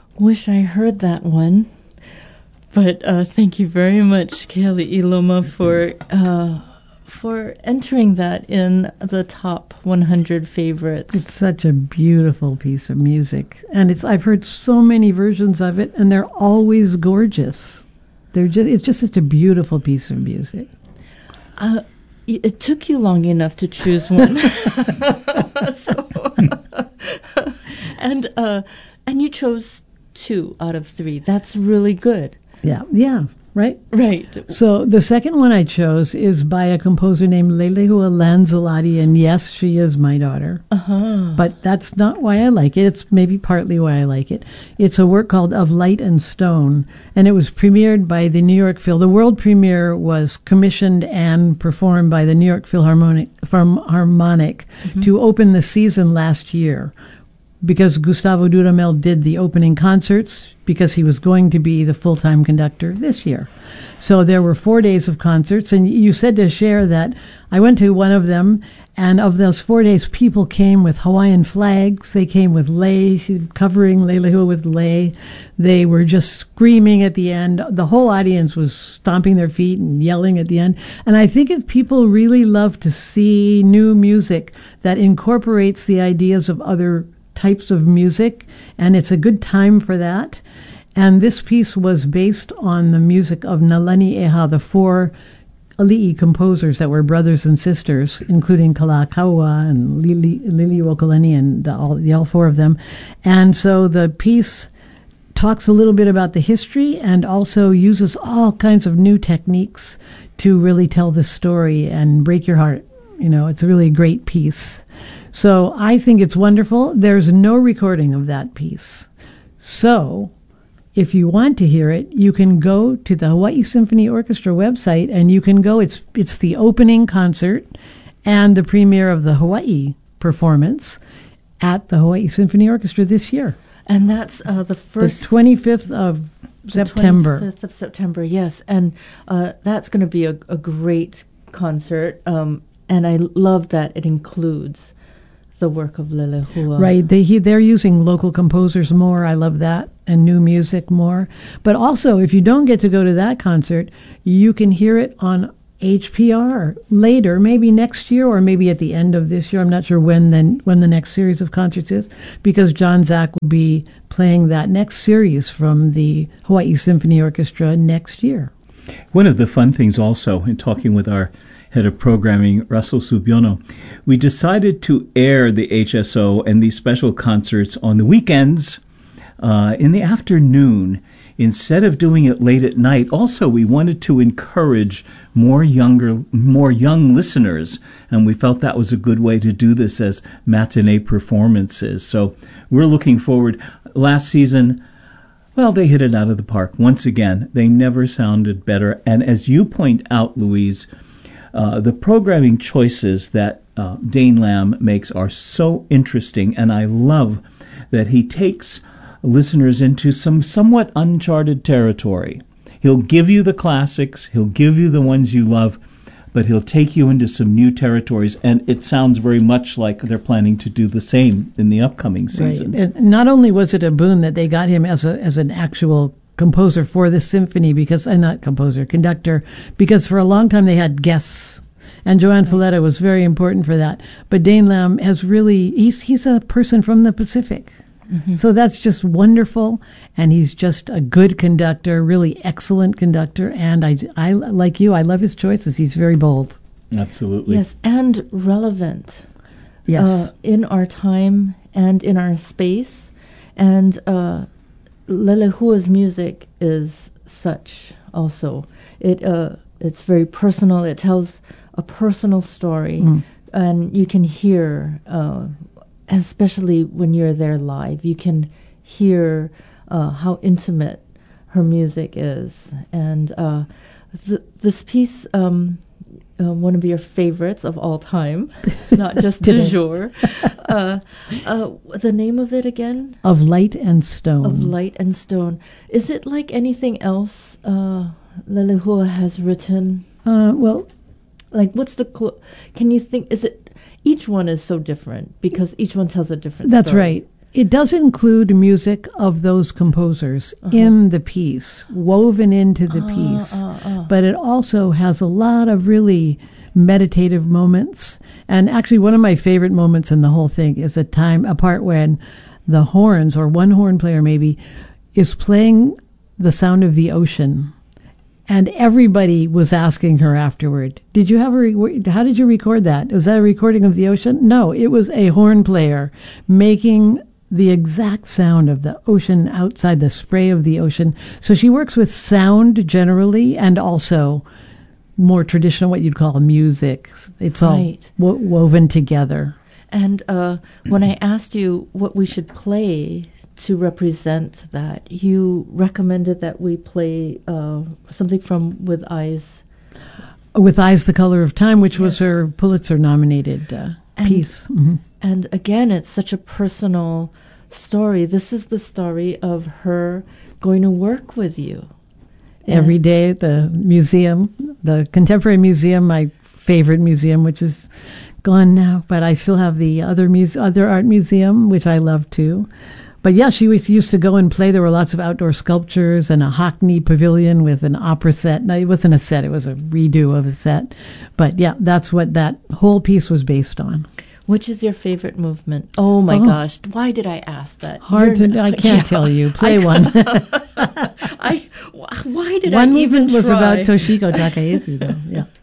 Wish I heard that one. But thank you very much, Keli Iloma, for entering that in the top 100 favorites. It's such a beautiful piece of music, and I've heard so many versions of it, and they're always gorgeous. It's just such a beautiful piece of music. It took you long enough to choose one. And you chose 2 out of 3. That's really good. Yeah, right? Right. So the second one I chose is by a composer named Lelehua Lanzalati, and yes, she is my daughter. Uh-huh. But that's not why I like it. It's maybe partly why I like it. It's a work called Of Light and Stone, and it was premiered by the New York Phil. The world premiere was commissioned and performed by the New York Philharmonic to open the season last year, because Gustavo Dudamel did the opening concerts because he was going to be the full-time conductor this year. So there were 4 days of concerts, and you said to share that I went to one of them, and of those 4 days, people came with Hawaiian flags. They came with lei, covering Lelehua with lei. They were just screaming at the end. The whole audience was stomping their feet and yelling at the end. And I think people really love to see new music that incorporates the ideas of other types of music, and it's a good time for that. And this piece was based on the music of Nalani Eha, the 4 ali'i composers that were brothers and sisters, including Kalakaua and Liliuokalani and all 4 of them. And so the piece talks a little bit about the history and also uses all kinds of new techniques to really tell the story and break your heart. It's a really great piece. So I think it's wonderful. There's no recording of that piece. So if you want to hear it, you can go to the Hawaii Symphony Orchestra website, and you can go. It's the opening concert and the premiere of the Hawaii performance at the Hawaii Symphony Orchestra this year. And that's the 25th of September. 25th of September, yes. And that's going to be a great concert. And I love that it includes the work of Lelehua. Right. They're using local composers more. I love that. And new music more. But also, if you don't get to go to that concert, you can hear it on HPR later, maybe next year or maybe at the end of this year. I'm not sure when the next series of concerts is, because John Zach will be playing that next series from the Hawaii Symphony Orchestra next year. One of the fun things also, in talking with our head of programming, Russell Subiono, we decided to air the HSO and these special concerts on the weekends in the afternoon instead of doing it late at night. Also, we wanted to encourage more young listeners, and we felt that was a good way to do this as matinee performances. So we're looking forward. Last season, well, they hit it out of the park. Once again, they never sounded better. And as you point out, Louise, the programming choices that Dane Lamb makes are so interesting, and I love that he takes listeners into some somewhat uncharted territory. He'll give you the classics, he'll give you the ones you love, but he'll take you into some new territories, and it sounds very much like they're planning to do the same in the upcoming season. Right. And not only was it a boon that they got him as an actual composer for the symphony, conductor, because for a long time they had guests, and Joanne Falletta was very important for that. But Dane Lamb has really, he's a person from the Pacific. Mm-hmm. So that's just wonderful, and he's just a good conductor, really excellent conductor, and I like you, I love his choices. He's very bold. Absolutely. Yes, and relevant. Yes. In our time and in our space. And Lelehua's music is such also. It's very personal. It tells a personal story, and you can hear, especially when you're there live, you can hear how intimate her music is. And this piece, one of your favorites of all time, not just du jour. The name of it again? Of Light and Stone. Of Light and Stone. Is it like anything else Lelehua has written? Well, like what's can you think, is it, each one is so different because each one tells a different That's story. right. It does include music of those composers in the piece, woven into the piece. But it also has a lot of really meditative moments. And actually, one of my favorite moments in the whole thing is a part when the horns, or one horn player maybe, is playing the sound of the ocean. And everybody was asking her afterward, "Did you have how did you record that? Was that a recording of the ocean?" No, it was a horn player making the exact sound of the ocean outside, the spray of the ocean. So she works with sound generally, and also more traditional, what you'd call music. It's all woven together. And when I asked you what we should play to represent that, you recommended that we play something from With Eyes. With Eyes, the Color of Time, which was her Pulitzer-nominated piece. Mm-hmm. And again, it's such a personal story. This is the story of her going to work with you. Every day at the museum, the Contemporary Museum, my favorite museum, which is gone now, but I still have the other art museum, which I love too. But yeah, she used to go and play. There were lots of outdoor sculptures and a Hackney pavilion with an opera set. No, it wasn't a set. It was a redo of a set. But yeah, that's what that whole piece was based on. Which is your favorite movement? Oh my gosh, why did I ask that? I can't tell you. Play one. Why did one I even movement was try? about Toshiko Takayasu, though. Yeah.